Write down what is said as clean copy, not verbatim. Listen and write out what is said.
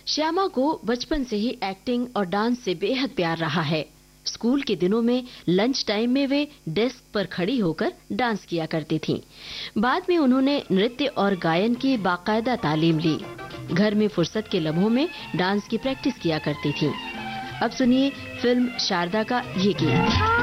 श्यामा को बचपन से ही एक्टिंग और डांस से बेहद प्यार रहा है। स्कूल के दिनों में लंच टाइम में वे डेस्क पर खड़ी होकर डांस किया करती थीं। बाद में उन्होंने नृत्य और गायन की बाकायदा तालीम ली। घर में फुर्सत के लम्हों में डांस की प्रैक्टिस किया करती थीं। अब सुनिए फिल्म शारदा का ये गीत।